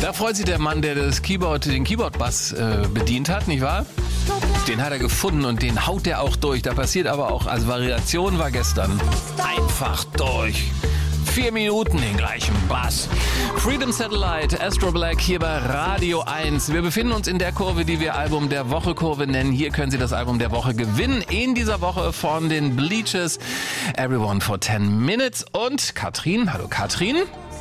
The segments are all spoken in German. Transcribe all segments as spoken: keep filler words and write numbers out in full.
Da freut sich der Mann, der das Keyboard, den Keyboard-Bass äh, bedient hat, nicht wahr? Den hat er gefunden und den haut er auch durch. Da passiert aber auch, also Variation war gestern einfach durch. Vier Minuten den gleichen Bass. Freedom Satellite, Astro Black hier bei Radio eins. Wir befinden uns in der Kurve, die wir Album der Woche Kurve nennen. Hier können Sie das Album der Woche gewinnen. In dieser Woche von den Bleachers, Everyone for ten Minutes. Und Katrin, hallo Katrin.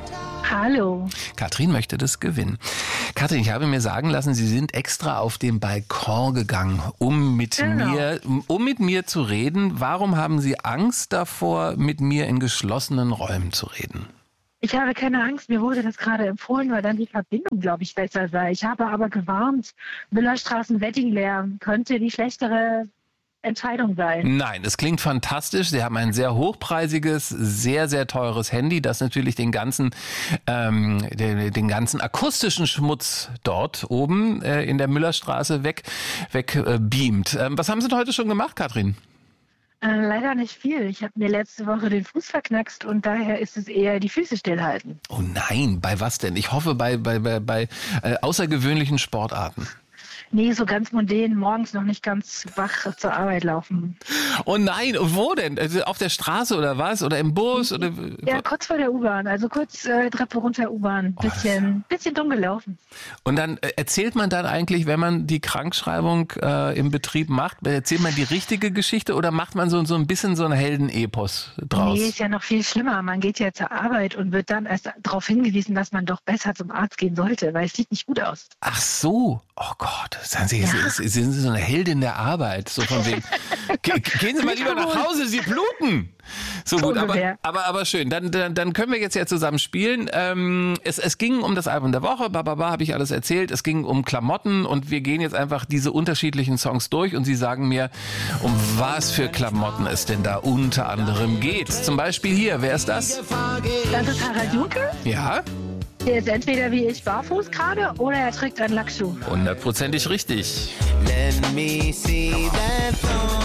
Hallo. Katrin möchte das gewinnen. Katrin, ich habe mir sagen lassen, Sie sind extra auf den Balkon gegangen, um mit Genau. mir, um mit mir zu reden. Warum haben Sie Angst davor, mit mir in geschlossenen Räumen zu reden? Ich habe keine Angst, mir wurde das gerade empfohlen, weil dann die Verbindung, glaube ich, besser sei. Ich habe aber gewarnt, Müllerstraßen-Wedding-Leer könnte die schlechtere Entscheidung sein. Nein, es klingt fantastisch. Sie haben ein sehr hochpreisiges, sehr, sehr teures Handy, das natürlich den ganzen, ähm, den, den ganzen akustischen Schmutz dort oben äh, in der Müllerstraße weg, weg äh, beamt. Ähm, was haben Sie denn heute schon gemacht, Katrin? Äh, leider nicht viel. Ich habe mir letzte Woche den Fuß verknackst und daher ist es eher die Füße stillhalten. Oh nein, bei was denn? Ich hoffe bei, bei, bei, bei äh, außergewöhnlichen Sportarten. Nee, so ganz mundän, morgens noch nicht ganz wach zur Arbeit laufen. Oh nein, und wo denn? Also auf der Straße oder was? Oder im Bus? Oder? Ja, kurz vor der U-Bahn, also kurz äh, Treppe runter U-Bahn, bisschen, bisschen dumm gelaufen. Und dann äh, erzählt man dann eigentlich, wenn man die Krankschreibung äh, im Betrieb macht, erzählt man die richtige Geschichte oder macht man so, so ein bisschen so ein Heldenepos draus? Nee, ist ja noch viel schlimmer. Man geht ja zur Arbeit und wird dann erst darauf hingewiesen, dass man doch besser zum Arzt gehen sollte, weil es sieht nicht gut aus. Ach so, oh Gott, sagen Sie, Ja. Sie sind Sie so eine Heldin der Arbeit, so von wegen, Ge- gehen Sie mal lieber nach Hause, Sie bluten. So gut, aber, ungefähr. aber, aber schön, dann, dann, dann können wir jetzt ja zusammen spielen. Ähm, es, es ging um das Album der Woche, bababa, habe ich alles erzählt, es ging um Klamotten und wir gehen jetzt einfach diese unterschiedlichen Songs durch und Sie sagen mir, um was für Klamotten es denn da unter anderem geht. Zum Beispiel hier, wer ist das? Das ist Harald Junke. Ja, Der ist entweder wie ich barfuß gerade oder er trägt einen Lackschuh. hundertprozentig richtig. Let me see that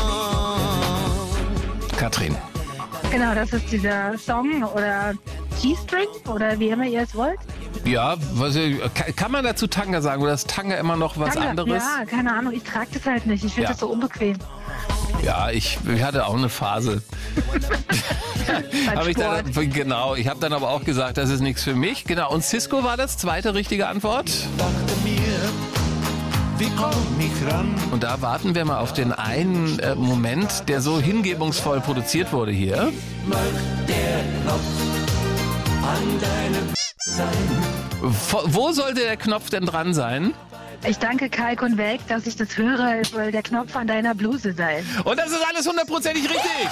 song. Katrin. Genau, das ist dieser Song oder G-String oder wie immer ihr es wollt. Ja, was, kann- kann man dazu Tanga sagen oder ist Tanga immer noch was Tanga. anderes? Ja, keine Ahnung, ich trage das halt nicht. Ich finde Ja. das so unbequem. Ja, ich, ich hatte auch eine Phase. Beim Hab ich Sport. dann, genau, ich habe dann aber auch gesagt, das ist nichts für mich. Genau, und Cisco war das, zweite richtige Antwort. Dachte mir, wie komm ich ran? Und da warten wir mal auf den einen äh, Moment, der so hingebungsvoll produziert wurde hier. Mag der Knopf an deinem sein? Wo, wo sollte der Knopf denn dran sein? Ich danke Kalk und Welk, dass ich das höre. Es soll der Knopf an deiner Bluse sein. Und das ist alles hundertprozentig richtig.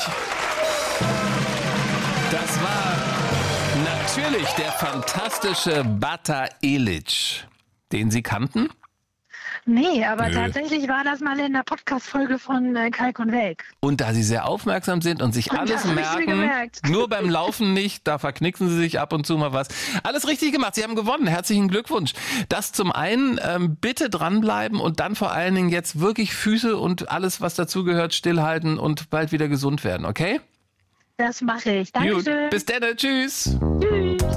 Das war natürlich der fantastische Bata Ilic, den Sie kannten. Nee, aber Nö. tatsächlich war das mal in der Podcast-Folge von äh, Kalk und Welk. Und da Sie sehr aufmerksam sind und sich Und alles das hab ich mir merken, gemerkt. nur beim Laufen nicht, da verknicksen Sie sich ab und zu mal was. Alles richtig gemacht, Sie haben gewonnen, herzlichen Glückwunsch. Das zum einen, ähm, bitte dranbleiben und dann vor allen Dingen jetzt wirklich Füße und alles, was dazugehört, stillhalten und bald wieder gesund werden, okay? Das mache ich. Gut, Dankeschön. bis dann, tschüss. Tschüss.